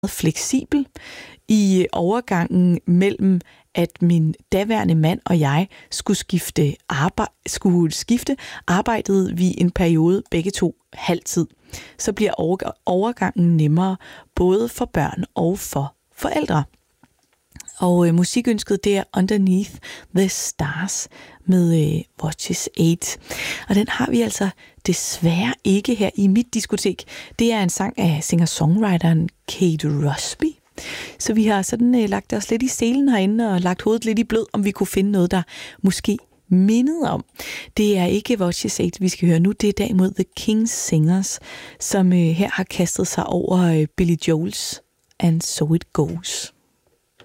fleksibel i overgangen mellem, at min daværende mand og jeg skulle skifte, arbejdede vi en periode begge to halvtid. Så bliver overgangen nemmere, både for børn og for forældre. Og musikønsket, det er Underneath the Stars med Watches 8. Og den har vi altså desværre ikke her i mit diskotek. Det er en sang af singer-songwriteren Kate Rusby. Så vi har sådan lagt os lidt i selen herinde og lagt hovedet lidt i blød, om vi kunne finde noget, der måske mindede om. Det er ikke Watches 8, vi skal høre nu. Det er derimod The King's Singers, som her har kastet sig over Billy Joel's And So It Goes.